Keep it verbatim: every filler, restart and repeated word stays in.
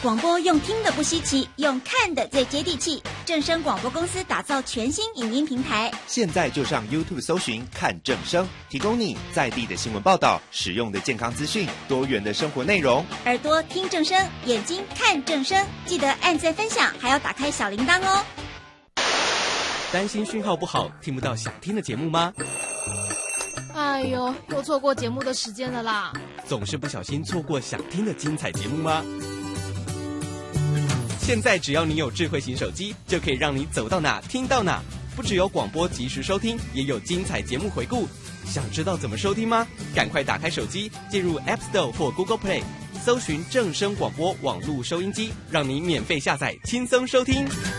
广播用听的不稀奇，用看的最接地气。正声广播公司打造全新影音平台， 现在就上 YouTube 搜寻看正声，提供你在地的新闻报道、实用的健康资讯、多元的生活内容。 耳朵听正声，眼睛看正声，记得按赞分享，还要打开小铃铛哦。 担心讯号不好，听不到想听的节目吗？ 哎呦，又错过节目的时间了啦！ 总是不小心错过想听的精彩节目吗？现在只要你有智慧型手机，就可以让你走到哪听到哪。不只有广播及时收听，也有精彩节目回顾。想知道怎么收听吗？赶快打开手机，进入 App Store 或 Google Play， 搜寻正声广播网络收音机，让你免费下载，轻松收听。